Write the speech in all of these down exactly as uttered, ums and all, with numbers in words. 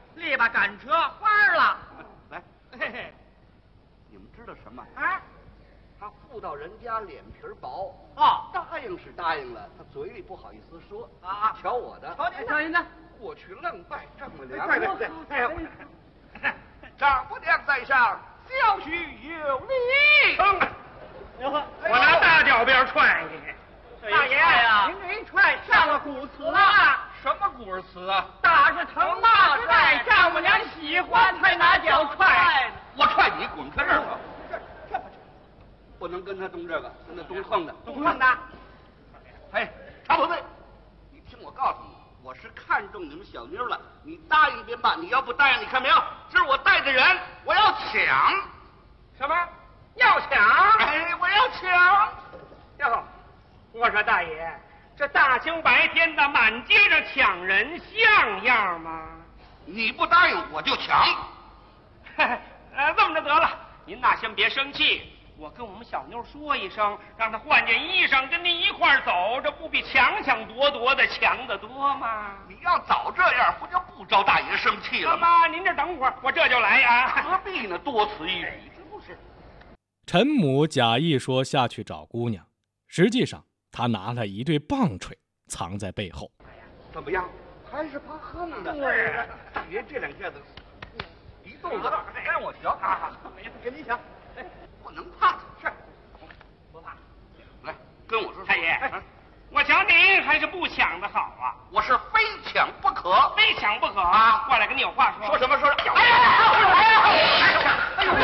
篱笆赶车花了。 来， 嘿嘿， 你们知道什么？ 啊， 他妇道人家脸皮薄， 哦， 答应是答应了，他嘴里不好意思说啊。 瞧我的， 瞧您，瞧您的， 过去愣拜丈母娘。 对对对， 哎呀，丈母娘在上，小婿有礼。 嗯，我拿大脚鞭踹你。大爷呀，您这一踹上了古词了。 什么古词啊？ 打是疼，骂是爱，丈母娘喜欢才拿脚踹。 我踹你，滚开这儿吧！这这不能跟他动这个，跟他动横的， 动横的。 哎，常不对，你听我告诉你，我是看中你们小妞了，你答应便办，你要不答应，你看没有？这是我带的人，我要抢。 什么？要抢？ 哎，我要抢。 哟，我说大爷，这大清白天的满街上抢人，像样吗？ 你不答应，我就抢。 呃，这么着得了，您呐先别生气，我跟我们小妞说一声，让她换件衣裳，跟您一块儿走，这不比抢抢夺夺的强得多吗？ 你要早这样，不就不招大爷生气了吗？ 妈，您这等会儿，我这就来啊。 何必呢？多此一举，是不是？ 陈母假意说下去找姑娘，实际上他拿了一对棒槌藏在背后。 怎么样？还是怕横的。 对， 大爷这两下子一动作，让我瞧啊！没事，跟你瞧，哎，不能怕。是， 不怕。 来，跟我说说。 太爷，我瞧您还是不抢的好啊！ 我是非抢不可， 非抢不可啊！ 过来跟你有话说。 说什么？说什么？ 哎呀！哎呀！ 哎呦！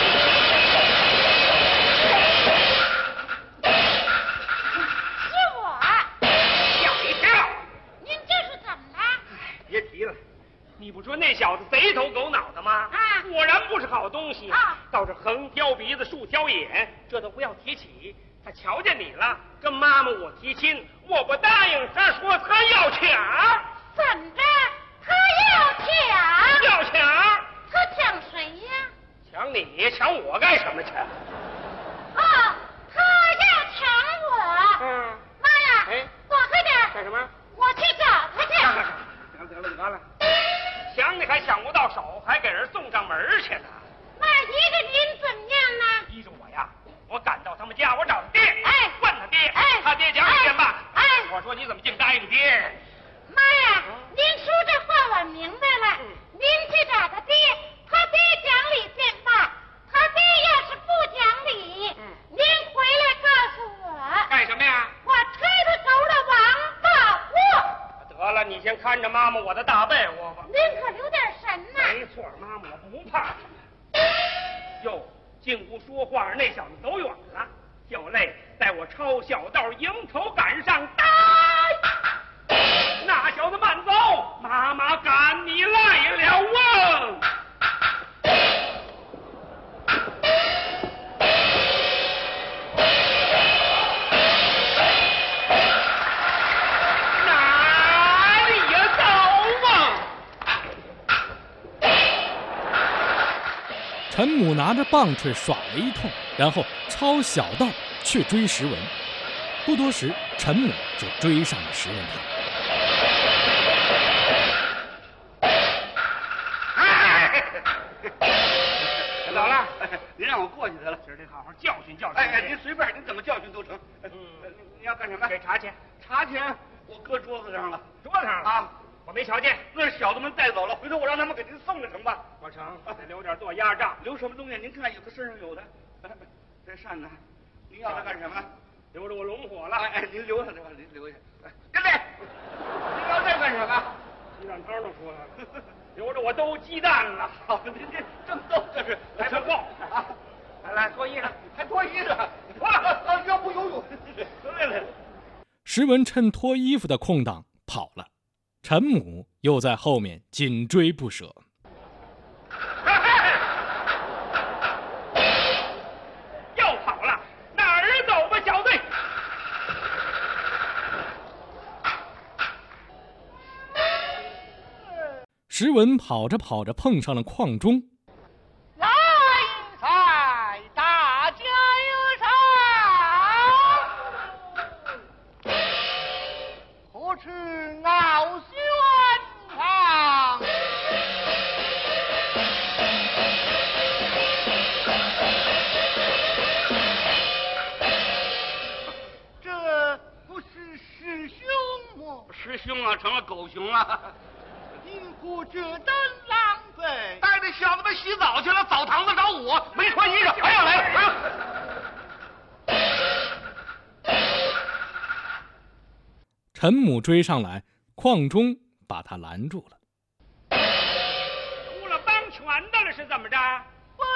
是我。 吓我一跳！ 您这是怎么了？ 别提了，你不说那小子贼头狗脑的吗？ 啊， 果然不是好东西啊！ 倒是横挑鼻子竖挑眼，这都不要提起。他瞧见你了，跟妈妈我提亲，我不答应，他说他要抢。 怎着？他要抢？ 要抢？ 他抢谁呀？ 抢你？抢我干什么去？ 啊，他要抢我。 嗯。 妈呀！ 哎， 躲开点！ 干什么？ 我去找他去。 得了得了得了，抢你还抢不到手，还给人送上门去呢。 那依着您怎么样呢？ 依着我呀，我赶到他们家，我找他爹， 哎， 问他爹， 哎， 他爹讲一遍吧。 哎， 我说你怎么净答应爹？ 妈呀，您说这话我明白了。您去找他爹，他爹讲理便罢，他爹要是不讲理，您回来告诉我。 干什么呀？ 我推他走了王八窝。 得了，你先看着妈妈我的大被窝吧。 您可留点神呐。 没错，妈妈我不怕。哟，进屋说话，那小子走远了，就累在我抄小道迎头赶上，呆！那小子慢走，妈妈赶你来了啊！哪里呀走啊？ 陈母拿着棒槌耍了一通，然后抄小道去追石文。不多时，陈母就追上了石文堂。 走了， 您让我过去得了， 今儿得好好教训教训。 哎哎，您随便，您怎么教训都成。嗯，你要干什么？ 给茶钱， 茶钱我搁桌子上了， 桌子上了啊， 我没瞧见。 那是小子们带走了，回头我让他们给您送了成吧？ 我成，得留点做压账。 留什么东西？您看，有的身上有的。这扇子，您要它干什么？ 留着我龙火了。 哎哎，您留下这吧，您留下。哎，跟来，您要这干什么？ 鸡蛋汤都出来了，留着我兜鸡蛋了。 好，您这正逗这是， 来不够啊！来来，脱衣裳， 还脱衣裳，脱了啊！要不游泳？来来。 石文趁脱衣服的空档跑了，陈母又在后面紧追不舍。 又跑了，哪儿走吧，小队？ 石文跑着跑着碰上了矿中， 来财，大家有赏，何处傲轩堂？ 嘛成了狗熊了？ 您不这等浪费， 带着小子们洗澡去了，澡堂子找我，没穿衣裳。哎呀，来了，哎呀！ 陈母追上来，邝忠把他拦住了。 出了帮拳的了是怎么着？ 非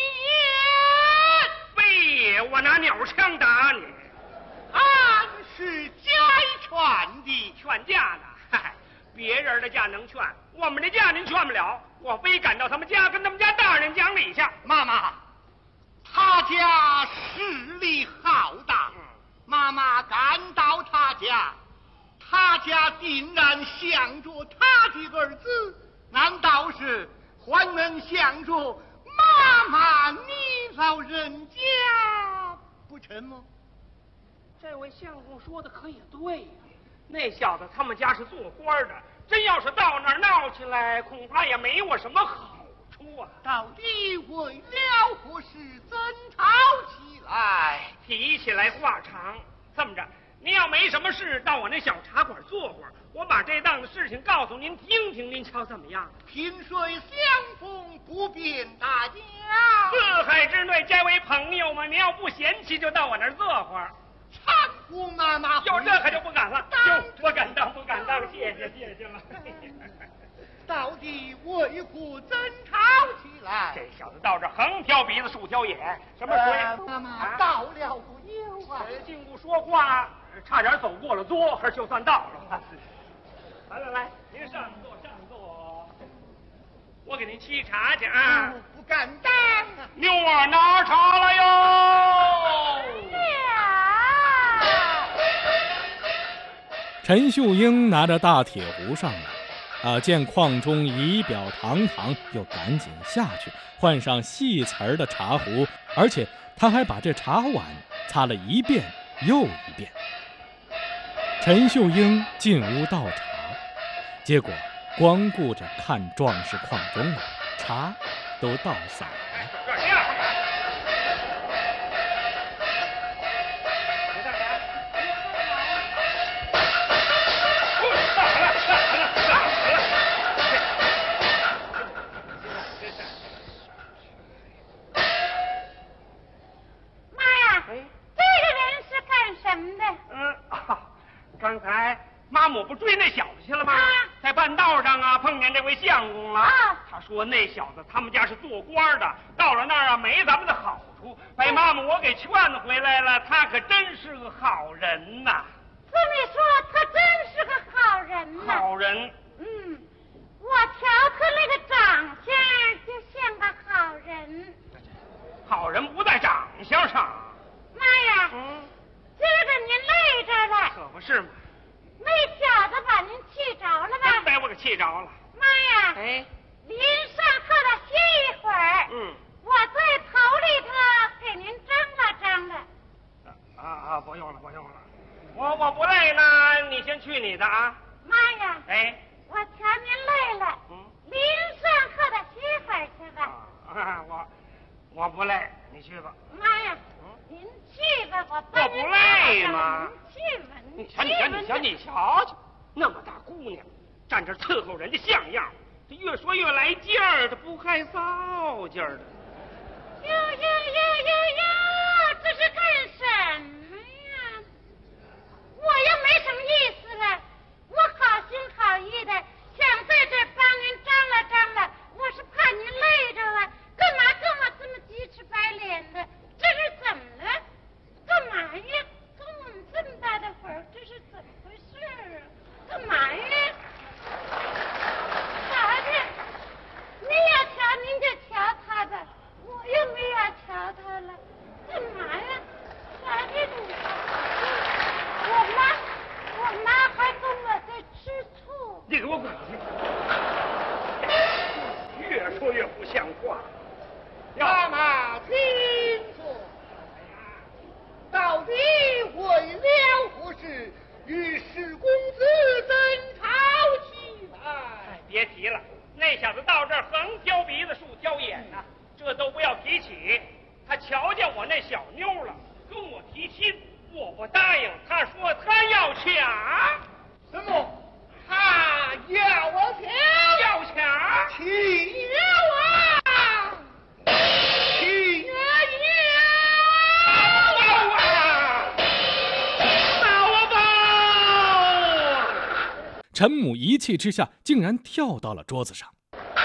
也， 非也，我拿鸟枪打你， 俺是家劝的， 劝架呢？嗨，别人的架能劝，我们的架您劝不了。我非赶到他们家，跟他们家大人讲理去。 妈妈，他家势力浩大，妈妈赶到他家，他家定然想着他的儿子，难道是还能想着妈妈你老人家不成吗？ 这位相公说的可也对呀、啊，那小子他们家是做官的，真要是到那儿闹起来，恐怕也没我什么好处啊。 到底为了何事争吵起来？ 提起来话长，这么着，您要没什么事，到我那小茶馆坐会儿，我把这档子事情告诉您听听，您瞧怎么样？ 萍水相逢不便大家， 四海之内皆为朋友嘛，您要不嫌弃，就到我那儿坐会儿。 搀扶妈妈， 有这可就不敢了，就不敢当，不敢当，谢谢谢谢了。 到底为何争吵起来？ 这小子到这横挑鼻子竖挑眼，什么水？ 呃妈妈到了不久啊， 呃，进屋说话，差点走过了桌，还就算到了。来来来，您上座上座，我给您沏茶去啊。 哦不敢当啊。 妞儿拿茶来哟。 陈秀英拿着大铁壶上来，啊，见邝忠仪表堂堂，又赶紧下去换上细瓷儿的茶壶，而且他还把这茶碗擦了一遍又一遍。陈秀英进屋倒茶，结果光顾着看壮士邝忠了，茶都倒洒了。 这样。刚才妈母不追那小子去了吗？啊、在半道上啊，碰见这位相公了。啊、他说那小子他们家是做官的，到了那儿啊没咱们的好处，被妈母我给劝回来了。他可真是个好人呐！ 这么说，他真是个好人呐。 好人。 嗯，我瞧他那个长相就像个好人。 好人不在长相上。 妈呀！嗯。今儿个您累着了， 可不是嘛？ 那小子把您气着了吧？ 真把我给气着了。 妈呀！ 哎， 您上课了歇一会儿。 嗯， 我在头里头给您张罗张罗。 啊啊，不用了，不用了。我我不累呢，你先去你的啊。 妈呀！ 哎， 我瞧您累了，嗯，您上课的歇会儿去吧。 啊，我我不累，你去吧。 妈呀！您去吧，我我不累吗？ 您去吧， 你瞧，你瞧，你瞧，你瞧瞧，那么大姑娘，站这伺候人家像样，这越说越来劲儿，这不害臊劲儿的。 哟哟哟哟哟，这是干什么呀？我又没什么意思了，我好心好意的想在这帮您张罗张罗，我是怕您累着了，干嘛跟我这么鸡翅白脸的？这是怎么了？干嘛呀？跟我们这么大的会儿，这是怎么回事啊？干嘛呀？啥的？您要瞧您就瞧他吧，我又没要瞧他了。干嘛呀？啥的你？我妈，我妈还跟我在吃醋。 你给我滚！越说越不像话。 妈妈听说，到底为了何事与史公子争吵起来？ 哎，别提了，那小子到这儿横挑鼻子竖挑眼呐、啊，这都不要提起。他瞧见我那小妞了，跟我提亲，我不答应。他说他要抢。 什么？他要我瞧， 要抢， 起要啊，起呀要啊！打我吧！ 陈母一气之下，竟然跳到了桌子上。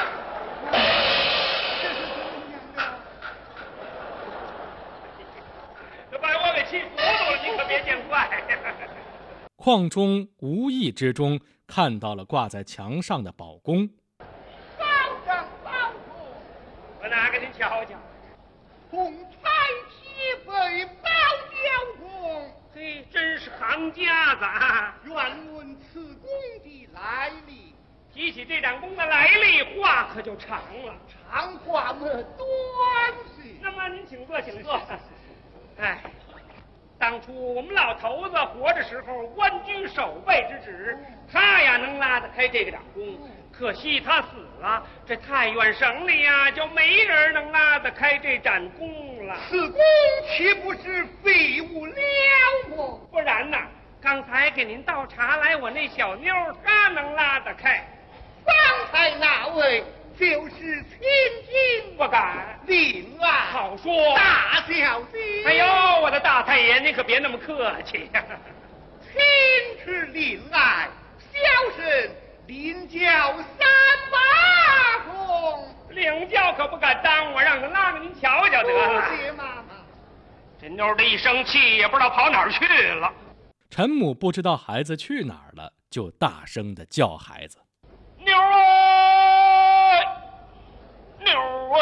这把我给气糊涂了，你可别见怪。 邝中无意之中看到了挂在墙上的宝弓， 保长保主， 我拿给您瞧瞧。 红彩旗飞保交公， 嘿，真是行家子啊！ 愿问此弓的来历。 提起这盏弓的来历，话可就长了。 长话么短些。 那么您请坐，请坐。哎，当初我们老头子活着时候，官居守备之职，他呀能拉得开这个掌弓。可惜他死了，这太原省里呀就没人能拉得开这盏弓了。 此弓岂不是废物了么？ 不然呐，刚才给您倒茶来，我那小妞她能拉得开。 方才那位就是千金， 不敢。 令爱好说。 大小姐。 哎呦，我的大太爷，您可别那么客气呀、啊。 亲是令爱，小生领教三把弓。 领教可不敢当，我让他拉给您瞧瞧得了。 谢妈妈。 这妞的一生气，也不知道跑哪儿去了。 陈母不知道孩子去哪儿了，就大声地叫孩子：“ 妞儿，妞儿，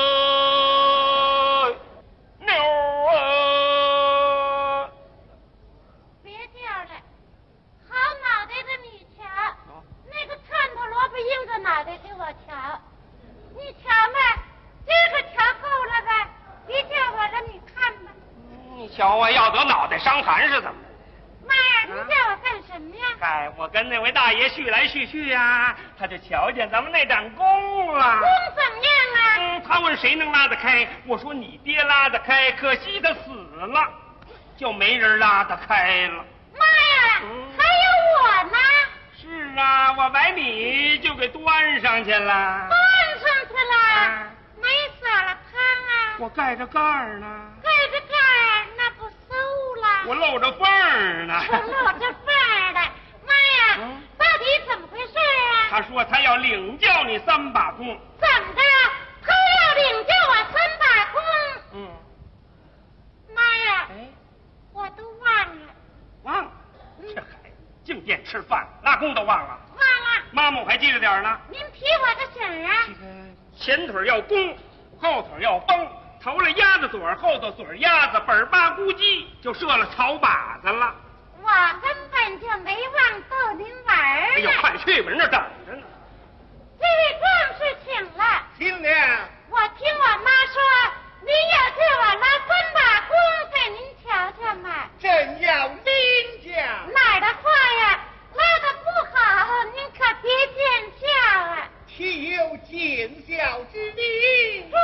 妞儿！” 别叫了，好脑袋的你瞧，那个串头萝卜硬着脑袋给我瞧，你瞧吧，这个瞧够了吧？别叫我了，你看吧。 你瞧我要得脑袋伤寒是怎么？ 妈呀，你叫我干什么呀？ 嗨，我跟那位大爷叙来叙去呀，他就瞧见咱们那盏弓了。 弓怎么样啊？ 嗯，他问谁能拉得开，我说你爹拉得开，可惜他死了，就没人拉得开了。 妈呀， 嗯还有我呢！ 是啊，我把你就给端上去了。 端上去了， 啊没撒了汤啊？ 我盖着盖儿呢， 盖着盖儿，那不馊了？ 我露着缝儿呢。 我露着缝儿的，妈呀， 嗯到底怎么回事啊？ 他说他要领教你三把弓。 怎么着？他要领教我三把弓？ 嗯， 妈呀， 哎， 我都忘了， 忘了，这孩子净惦吃饭，拉弓都忘了。 忘了。 妈妈我还记着点儿呢。 您提我个醒儿啊？ 前腿要弓，后腿要绷，头了鸭子嘴儿，后头嘴儿鸭子，本儿八咕叽就射了草靶子了。 我根本就没忘逗您玩儿哎呦， 呢。 快去吧，人这等着呢。 这位壮士请了。 亲娘， 我听我妈说，您要叫我拉三把弓给您瞧瞧嘛。 正要领教。 哪儿的话呀，拉的不好，您可别见笑啊。 岂有见笑之理？ 壮